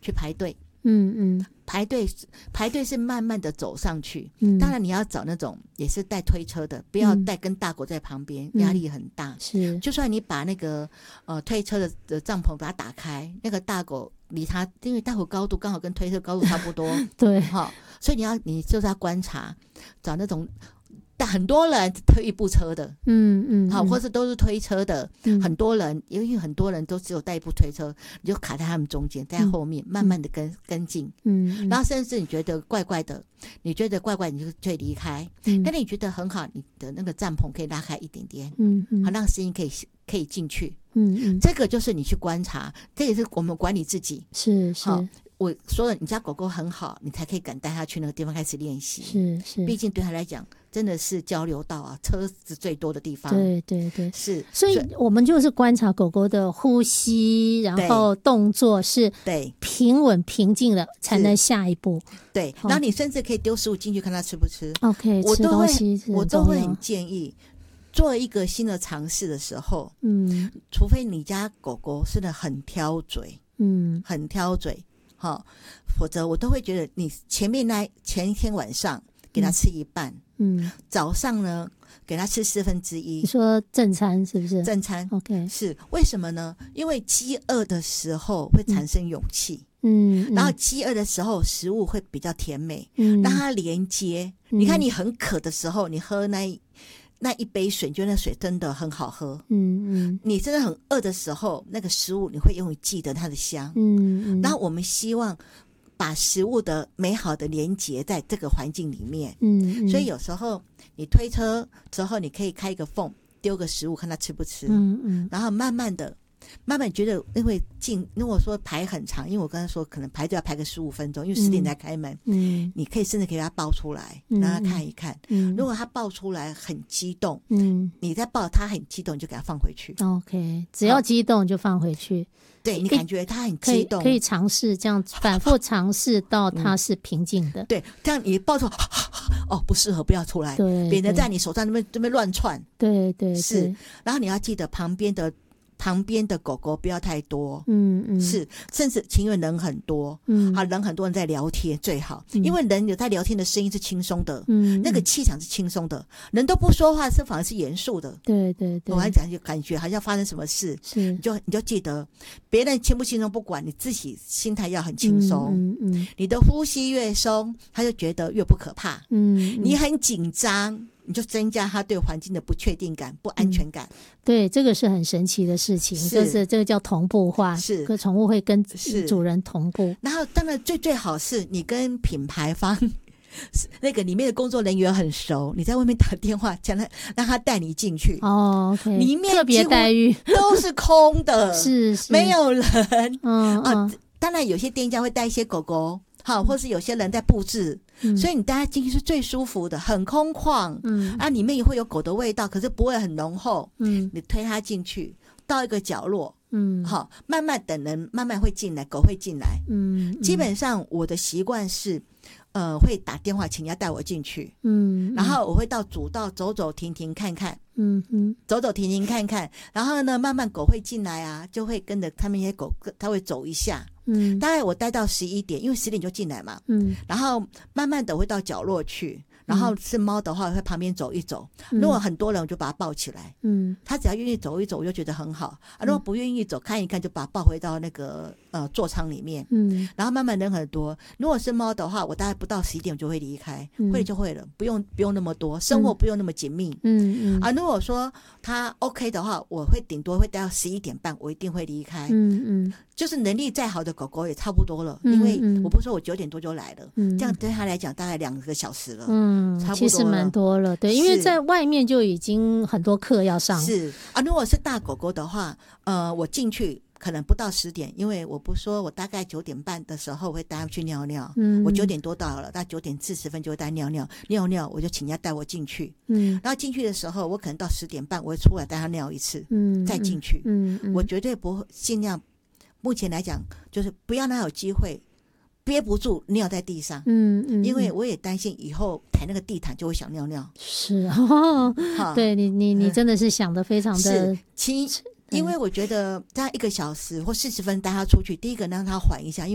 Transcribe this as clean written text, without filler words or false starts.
去排队。排队是慢慢的走上去。当然你要找那种也是带推车的，不要带跟大狗在旁边，压力很大。 是， 就算你把那个推车的帐篷把它打开，那个大狗离它，因为大狗高度刚好跟推车高度差不多， 对， 所以你就是要观察，找那种。但很多人推一部车的，或是都是推车的，很多人，因为很多人都只有带一部推车，你就卡在他们中间，在后面慢慢的跟进，然后甚至你觉得怪怪的，你就离开，但是你觉得很好，你的那个帐篷可以拉开一点点，好让声音可以进去，这个就是你去观察，这也是我们管理自己， 是。 我说了，你家狗狗很好，你才可以敢带它去那个地方开始练习。 是， 毕竟对它来讲，真的是交流道啊，车子最多的地方。 对， 是。 所以我们就是观察狗狗的呼吸，然后动作是平稳平静了，才能下一步。对， 然后你甚至可以丢食物进去，看它吃不吃。 OK， 吃东西我都会很建议。做一个新的尝试的时候，除非你家狗狗真的很挑嘴，否则我都会觉得你前一天晚上给他吃一半，早上呢给他吃1/4。你说正餐是不是？ 正餐 OK， 是为什么呢？因为饥饿的时候会产生勇气，然后饥饿的时候食物会比较甜美，让它连接。你看你很渴的时候，你喝那一杯水，觉得那水真的很好喝。你真的很饿的时候，那个食物你会永远记得它的香。然后我们希望把食物的美好的连结在这个环境里面。所以有时候你推车之后，你可以开一个缝，丢个食物看它吃不吃。然后慢慢觉得因为如果说排很长，因为我刚才说可能排队要排个15分钟，因为10点才开门。你可以甚至给他抱出来，让他看一看。如果他抱出来很激动，你再抱他很激动，你就给他放回去。 OK， 只要激动就放回去。 对，你感觉他很激动， 可以尝试这样反复尝试到他是平静的。 对，这样你抱出不适合，不要出来，免得在你手上这边乱窜。 对， 是。然后你要记得旁边的狗狗不要太多，是，甚至情愿人很多，人很多人在聊天最好，因为人有在聊天的声音是轻松的，那个气场是轻松的，人都不说话，是反而是严肃的， 对， 我还感觉好像发生什么事， 是， 你就记得，别人轻不轻松不管，你自己心态要很轻松，你的呼吸越松，他就觉得越不可怕，你很紧张。你就增加他对环境的不确定感、不安全感。 对，这个是很神奇的事情，就是这个叫同步化，是宠物会跟主人同步。 然后当然最好是你跟品牌方那个里面的工作人员很熟，你在外面打电话讲让他带你进去。 OK， 里面特别待遇都是空的， 是没有人。当然有些店家会带一些狗狗。或是有些人在布置，所以你带它进去是最舒服的，很空旷，里面也会有狗的味道，可是不会很浓厚，你推它进去到一个角落，慢慢等人慢慢会进来，狗会进来，基本上我的习惯是会打电话请人家带我进去，然后我会到主道走走停停看看，走走停停看看，然后呢慢慢狗会进来啊，就会跟着他们一些狗，它会走一下，大概我待到11点，因为10点就进来嘛，然后慢慢的会到角落去，然后是猫的话会旁边走一走，如果很多人我就把它抱起来，它只要愿意走一走我就觉得很好，如果不愿意走看一看就把它抱回到那个座舱里面，然后慢慢人很多，如果是猫的话我大概不到11点我就会离开，会就会了，不用那么多，生活不用那么紧密，如果说它 OK 的话，我会顶多会待到11点半我一定会离开，就是能力再好的狗狗也差不多了，因为我不是说我9点多就来了，这样对他来讲大概2个小时了，差不多了， 其实蛮多了，对，因为在外面就已经很多课要上， 是如果是大狗狗的话，我进去可能不到10点，因为我不说我大概9点半的时候会带他去尿尿，我9点多到了，大概9点40分就会带尿尿，我就请人家带我进去，然后进去的时候我可能到10点半我会出来带他尿一次，再进去，我绝对不会尽量，目前来讲就是不要让他有机会憋不住尿在地上，因为我也担心以后抬那个地毯就会想尿尿， 是对，你真的是想得非常的因为我觉得大概1个小时或40分带他出去，第一个让他缓一下，因为